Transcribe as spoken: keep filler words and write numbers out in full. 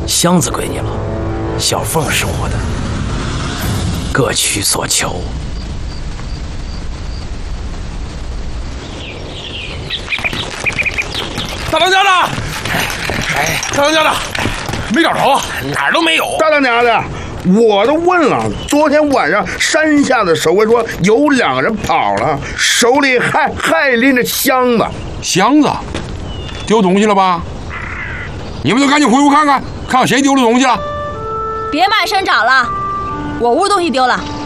箱子归你了，小凤是我的，各取所求。 大当家的，哎，大当家的，没找着啊，哪儿都没有。 大当家的，我都问了，昨天晚上山下的守卫说有两个人跑了，手里还还拎着箱子。 箱子，丢东西了吧？你们都赶紧回屋看看，看看谁丢了东西了。 别满身找了，我屋东西丢了。